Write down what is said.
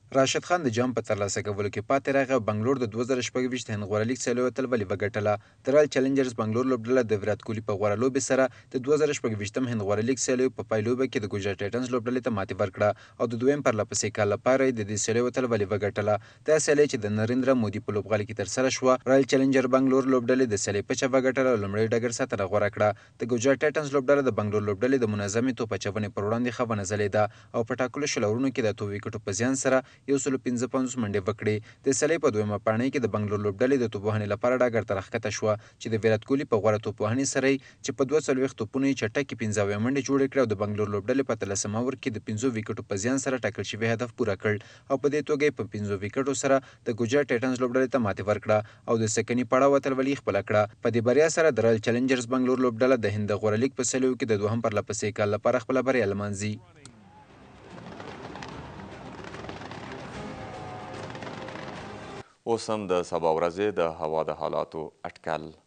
راشد خان د جام په ترلاسه کولو کې پاتې راغی او بنګلور د 2026 هند غوره لیګ سیالۍ اتلولي وګټله. د رایل چیلنجرز بنګلور لوبډله د ویرات کوهلي په غوره لوبې سره د 2026 هند غوره لیګ سیالیو په پایلوبه کې د ګجرات ټایټنز لوبډلې ته ماتې ورکړه او د دویم پرلپسې کال لپاره یې د دې سیالیو اتلولي وګټله. دا سیالۍ چې د نریندرا مودي په لوبغالي کې ترسره شوه، رایل چیلنجر بنګلور لوبډلې د سیالۍ پچه وګټله او لومړی ډګر ساتنه غوره کړه. د ګجرات ټایټنز لوبډله د بنګلور لوبډلې د منظمې توپ اچونې پر وړاندې ښه ونځلېده او په ټاکلو شل اورونو کې د 8 ویکټو په زیان سره 155 منډې وکړې. د سیالۍ په دویمه پاڼۍ کې د بنګلور لوبډلې د توپ وهنې لپاره ډګر ته راښکته شوه چې د ویرات کوهلي په غوره توپ وهنې سره چې په 42 توپونو یې چټکې 15 منډې جوړې کړې او د بنګلور لوبډلې په 13 اوور کې د 5 ویکټو په زیان سره ټاکل شوی هدف پوره کړ او په دې توګه یې په 5 ویکټو سره د ګجرات ټایټنز لوبډلې ته ماتې ورکړه او د سکني پړاو اتلولي خپله کړه. په دې بریا سره د رایل چیلنجرز بنګلور لوبډله د هند د غوره لیګ په سیالیو کې د دوهم پرلپسې کال لپاره خپله بریا لمانځي. اوس هم د سبا ورځې د هوا د حالاتو اټکل.